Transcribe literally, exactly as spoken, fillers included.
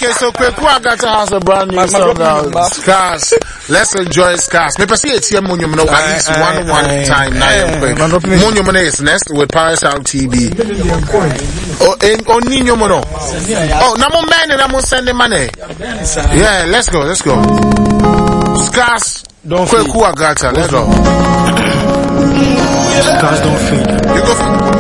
Okay, so Kweku Agata has a brand new song out. Scars. Let's enjoy Scars. Me perceive it's here Munyum no at least one one time now. Munyum is next with Paris Out T V. Oh, on Nino Mono. Oh, Namo man and I'm sending money. Yeah, let's go, let's go. Scars. Don't Kweku Agata. Let's go. Scars don't fade. You go.